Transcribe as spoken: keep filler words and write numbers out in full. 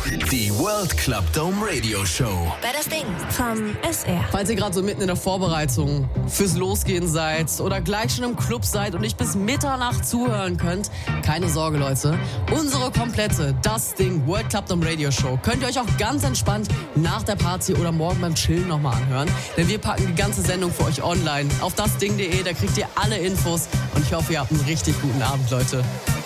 Die World Club Dome Radio Show. Bei das Ding vom S R. Falls ihr gerade so mitten in der Vorbereitung fürs Losgehen seid oder gleich schon im Club seid und nicht bis Mitternacht zuhören könnt, keine Sorge, Leute. Unsere komplette Das Ding World Club Dome Radio Show könnt ihr euch auch ganz entspannt nach der Party oder morgen beim Chillen nochmal anhören. Denn wir packen die ganze Sendung für euch online auf das ding punkt de. Da kriegt ihr alle Infos und ich hoffe, ihr habt einen richtig guten Abend, Leute.